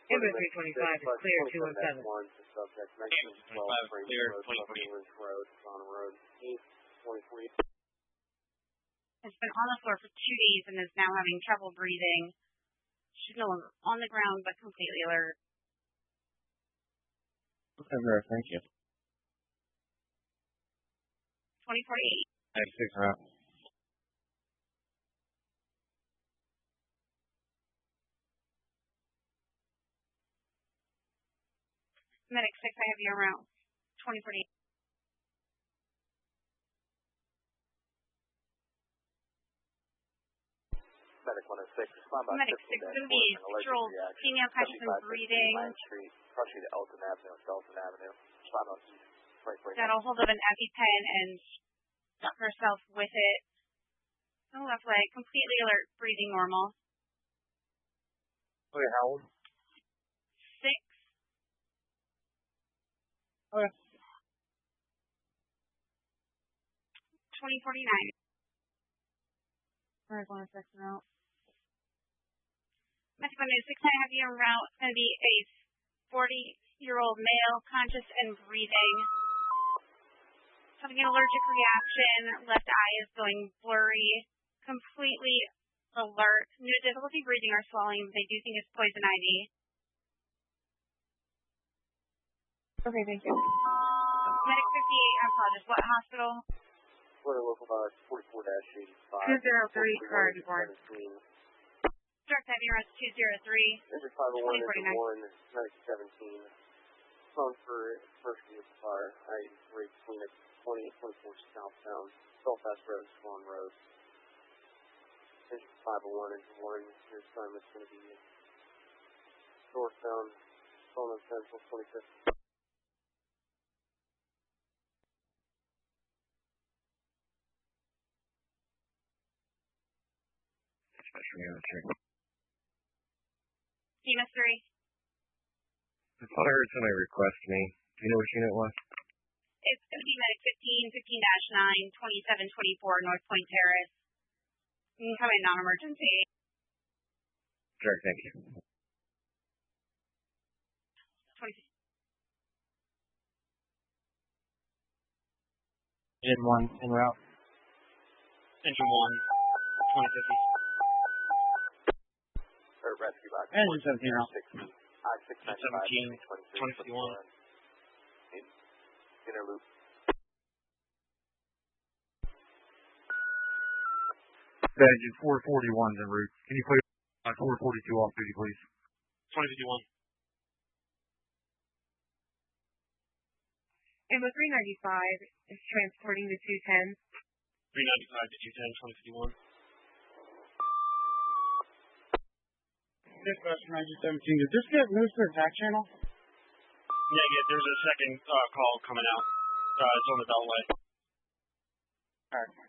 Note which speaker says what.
Speaker 1: Inbound 325 is clear, 217.
Speaker 2: Subject mentioned 12 clear, 2048. Road, on road, East, 2048.
Speaker 3: Has been on the floor for 2 days and is now having trouble breathing. She's no longer on the ground, but completely alert.
Speaker 4: Okay, very, thank you.
Speaker 3: 2048.
Speaker 4: 96 route.
Speaker 3: Medic 6, I have you en route. 2048.
Speaker 2: Medic 106,
Speaker 3: Medic 6 is going to be 6-year-old female conscious and breathing.
Speaker 2: Cross to Elton Avenue, Elton Avenue. Spot on East,
Speaker 3: Got a hold of an EpiPen and stuck herself with it. No left leg, completely alert, breathing normal.
Speaker 4: Okay, how old?
Speaker 3: 6.
Speaker 4: Okay.
Speaker 3: 2049. Where's 106 route? Medic 106, I have you en route. It's going to be a 40-year-old male, conscious and breathing. Having an allergic reaction. Left eye is going blurry. Completely alert. No difficulty breathing or swallowing. They do think it's poison ivy.
Speaker 1: Okay, thank you.
Speaker 3: Medic 58, I apologize. What hospital?
Speaker 2: Florida Local 44-85.
Speaker 1: 203, car newborn.
Speaker 3: Direct heavy runs 203.
Speaker 2: Engine 501 is 1, 17. Phone for first vehicle fire. I-83 between 20 and 24 southbound. Belfast Road, Swan Road. Engine 501, engine 1. Your assignment's going to be northbound, Solon Central, 25th.
Speaker 3: Demas 3.
Speaker 4: I thought I heard somebody request me. Do you know which unit it was?
Speaker 3: It's going to be Medic 15, 15-9, 2724 North Point Terrace. Incoming non-emergency.
Speaker 4: Sure, thank you.
Speaker 3: 20.
Speaker 4: Engine 1 en route.
Speaker 5: Engine 1, 2050.
Speaker 2: Rescue box.
Speaker 4: Engine 17 route.
Speaker 5: 17, 2051.
Speaker 2: Inner loop.
Speaker 4: Engine 441's en route. Can you put 442 off duty, please?
Speaker 5: 2051.
Speaker 1: Ambo 395 is transporting to 210.
Speaker 5: 395 to 210, 2051.
Speaker 4: Dispatch 9017. Did this get moved to the back channel?
Speaker 5: Yeah, there's a second call coming out. It's on the Beltway.
Speaker 4: Alright.